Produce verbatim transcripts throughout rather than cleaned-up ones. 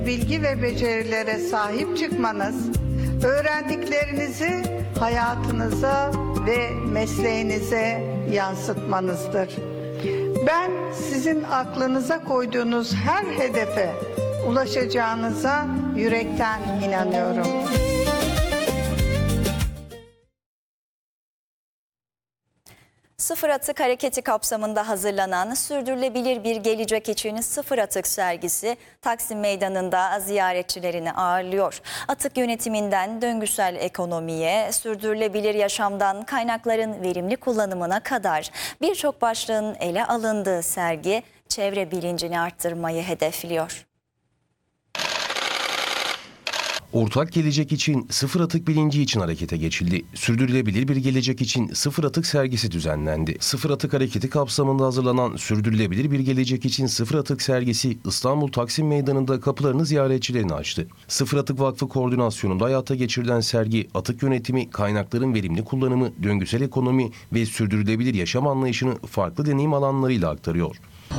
Bilgi ve becerilere sahip çıkmanız, öğrendiklerinizi hayatınıza ve mesleğinize yansıtmanızdır. Ben sizin aklınıza koyduğunuz her hedefe ulaşacağınıza yürekten inanıyorum. Sıfır Atık Hareketi kapsamında hazırlanan Sürdürülebilir Bir Gelecek için Sıfır Atık sergisi Taksim Meydanı'nda ziyaretçilerini ağırlıyor. Atık yönetiminden döngüsel ekonomiye, sürdürülebilir yaşamdan kaynakların verimli kullanımına kadar birçok başlığın ele alındığı sergi çevre bilincini arttırmayı hedefliyor. Ortak gelecek için sıfır atık bilinci için harekete geçildi. Sürdürülebilir bir gelecek için sıfır atık sergisi düzenlendi. Sıfır Atık Hareketi kapsamında hazırlanan Sürdürülebilir bir gelecek için sıfır atık sergisi İstanbul Taksim Meydanı'nda kapılarını ziyaretçilerine açtı. Sıfır Atık Vakfı koordinasyonunda hayata geçirilen sergi, atık yönetimi, kaynakların verimli kullanımı, döngüsel ekonomi ve sürdürülebilir yaşam anlayışını farklı deneyim alanlarıyla aktarıyor.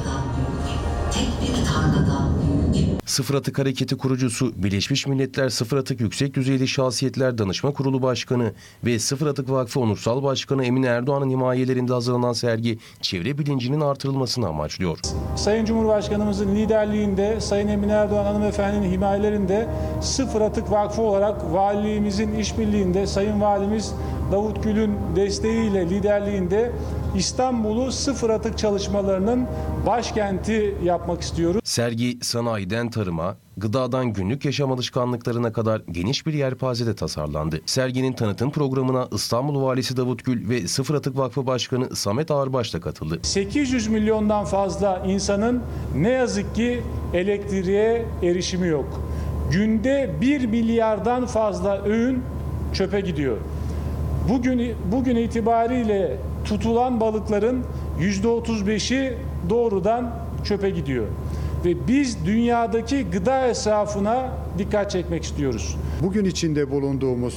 Tek bir tarladan büyük. Sıfır Atık Hareketi kurucusu, Birleşmiş Milletler Sıfır Atık Yüksek Düzeyli Şahsiyetler Danışma Kurulu Başkanı ve Sıfır Atık Vakfı Onursal Başkanı Emine Erdoğan'ın himayelerinde hazırlanan sergi, çevre bilincinin artırılmasını amaçlıyor. Sayın Cumhurbaşkanımızın liderliğinde, Sayın Emine Erdoğan hanımefendinin himayelerinde Sıfır Atık Vakfı olarak valiliğimizin işbirliğinde, Sayın Valimiz Davut Gül'ün desteğiyle, liderliğinde İstanbul'u sıfır atık çalışmalarının başkenti yapmak istiyoruz. Sergi, sanayiden tarıma, gıdadan günlük yaşam alışkanlıklarına kadar geniş bir yelpazede tasarlandı. Serginin tanıtım programına İstanbul Valisi Davut Gül ve Sıfır Atık Vakfı Başkanı Samet Ağırbaş da katıldı. sekiz yüz milyondan fazla insanın ne yazık ki elektriğe erişimi yok. Günde bir milyardan fazla öğün çöpe gidiyor. Bugün bugün itibariyle tutulan balıkların yüzde otuz beşi doğrudan çöpe gidiyor. Ve biz dünyadaki gıda israfına dikkat çekmek istiyoruz. Bugün içinde bulunduğumuz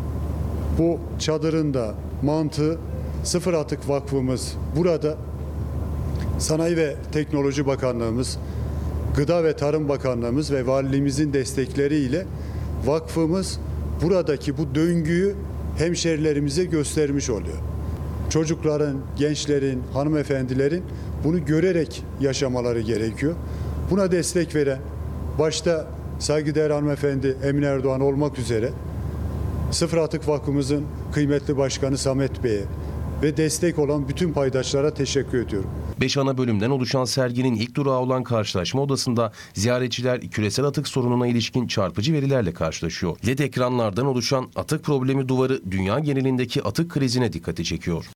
bu çadırın da mantığı Sıfır Atık Vakfımız burada, Sanayi ve Teknoloji Bakanlığımız, Gıda ve Tarım Bakanlığımız ve valiliğimizin destekleriyle vakfımız buradaki bu döngüyü hemşerilerimize göstermiş oluyor. Çocukların, gençlerin, hanımefendilerin bunu görerek yaşamaları gerekiyor. Buna destek veren, başta saygıdeğer hanımefendi Emine Erdoğan olmak üzere Sıfır Atık Vakfımızın kıymetli başkanı Samet Bey'e ve destek olan bütün paydaşlara teşekkür ediyorum. Beş ana bölümden oluşan serginin ilk durağı olan karşılaşma odasında ziyaretçiler küresel atık sorununa ilişkin çarpıcı verilerle karşılaşıyor. L E D ekranlardan oluşan atık problemi duvarı dünya genelindeki atık krizine dikkati çekiyor.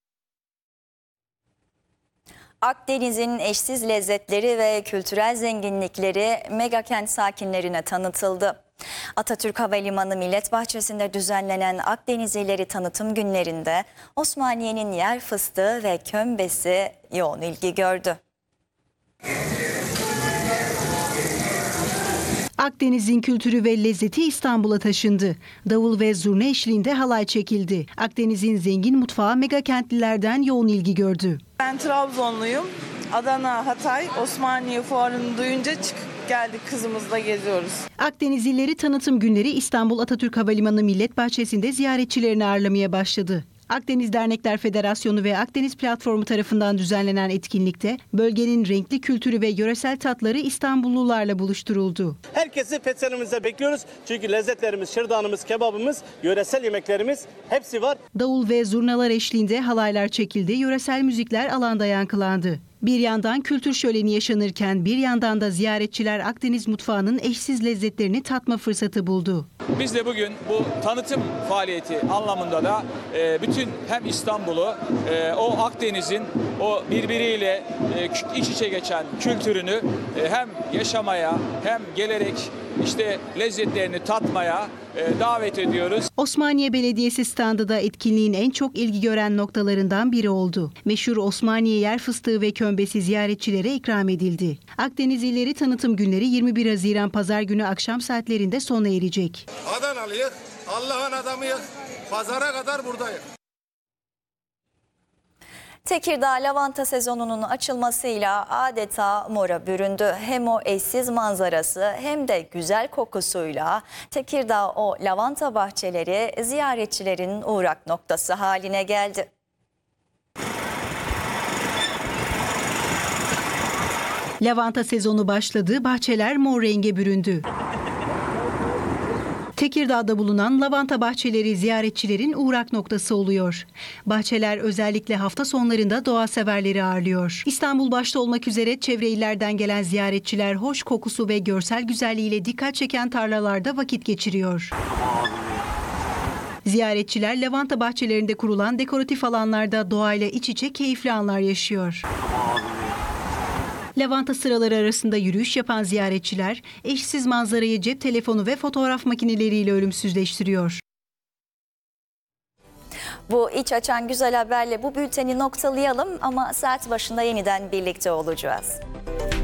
Akdeniz'in eşsiz lezzetleri ve kültürel zenginlikleri megakent sakinlerine tanıtıldı. Atatürk Havalimanı Millet Bahçesi'nde düzenlenen Akdenizlileri tanıtım günlerinde Osmaniye'nin yer fıstığı ve kömbesi yoğun ilgi gördü. Akdeniz'in kültürü ve lezzeti İstanbul'a taşındı. Davul ve zurna eşliğinde halay çekildi. Akdeniz'in zengin mutfağı megakentlilerden yoğun ilgi gördü. Ben Trabzonluyum. Adana, Hatay, Osmaniye fuarını duyunca çıkıp geldik, kızımızla geziyoruz. Akdenizlileri tanıtım günleri İstanbul Atatürk Havalimanı Millet Bahçesi'nde ziyaretçilerini ağırlamaya başladı. Akdeniz Dernekler Federasyonu ve Akdeniz Platformu tarafından düzenlenen etkinlikte bölgenin renkli kültürü ve yöresel tatları İstanbullularla buluşturuldu. Herkesi festivalimize bekliyoruz. Çünkü lezzetlerimiz, şırdanımız, kebabımız, yöresel yemeklerimiz hepsi var. Davul ve zurnalar eşliğinde halaylar çekildi, yöresel müzikler alanda yankılandı. Bir yandan kültür şöleni yaşanırken bir yandan da ziyaretçiler Akdeniz mutfağının eşsiz lezzetlerini tatma fırsatı buldu. Biz de bugün bu tanıtım faaliyeti anlamında da e, bütün hem İstanbul'u e, o Akdeniz'in o birbiriyle e, iç içe geçen kültürünü e, hem yaşamaya hem gelerek işte lezzetlerini tatmaya e, davet ediyoruz. Osmaniye Belediyesi standı da etkinliğin en çok ilgi gören noktalarından biri oldu. Meşhur Osmaniye yer fıstığı ve kömbesi ziyaretçilere ikram edildi. Akdenizlileri tanıtım günleri yirmi bir Haziran Pazar günü akşam saatlerinde sona erecek. Adanalıyık, Allah'ın adamıyık, pazara kadar buradayız. Tekirdağ lavanta sezonunun açılmasıyla adeta mora büründü. Hem o eşsiz manzarası hem de güzel kokusuyla Tekirdağ o lavanta bahçeleri ziyaretçilerin uğrak noktası haline geldi. Lavanta sezonu başladı, bahçeler mor renge büründü. Tekirdağ'da bulunan lavanta bahçeleri ziyaretçilerin uğrak noktası oluyor. Bahçeler özellikle hafta sonlarında doğa severleri ağırlıyor. İstanbul başta olmak üzere çevre illerden gelen ziyaretçiler hoş kokusu ve görsel güzelliğiyle dikkat çeken tarlalarda vakit geçiriyor. Ziyaretçiler lavanta bahçelerinde kurulan dekoratif alanlarda doğayla iç içe keyifli anlar yaşıyor. Lavanta sıraları arasında yürüyüş yapan ziyaretçiler eşsiz manzarayı cep telefonu ve fotoğraf makineleriyle ölümsüzleştiriyor. Bu iç açan güzel haberle bu bülteni noktalayalım ama saat başında yeniden birlikte olacağız.